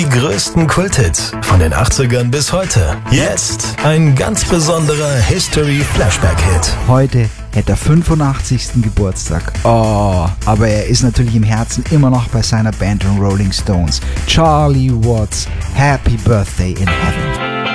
Die größten Kulthits von den 80ern bis heute. Jetzt ein ganz besonderer History-Flashback-Hit. Heute hätte er 85. Geburtstag. Oh, aber er ist natürlich im Herzen immer noch bei seiner Band den Rolling Stones. Charlie Watts, Happy Birthday in Heaven.